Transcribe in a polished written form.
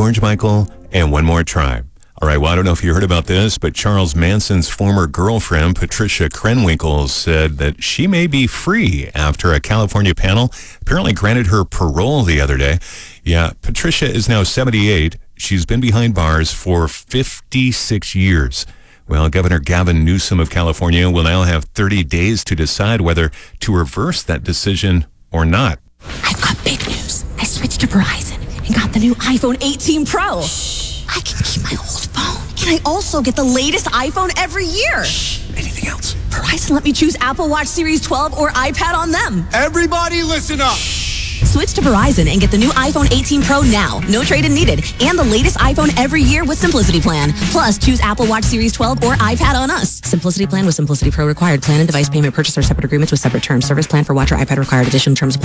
George Michael, and one more try. All right, well, I don't know if you heard about this, but Charles Manson's former girlfriend, Patricia Krenwinkel, said that she may be free after a California panel apparently granted her parole the other day. Yeah, Patricia is now 78. She's been behind bars for 56 years. Well, Governor Gavin Newsom of California will now have 30 days to decide whether to reverse that decision or not. I've got big news. I switched to Verizon and got the new iPhone 18 Pro. I can keep my old phone. And I also get the latest iPhone every year. Anything else? Verizon let me choose Apple Watch Series 12 or iPad on them. Everybody listen up. Switch to Verizon and get the new iPhone 18 Pro now. No trade-in needed. And the latest iPhone every year with Simplicity Plan. Plus, choose Apple Watch Series 12 or iPad on us. Simplicity Plan with Simplicity Pro required. Plan and device payment purchase or separate agreements with separate terms. Service plan for watch or iPad required. Additional terms apply.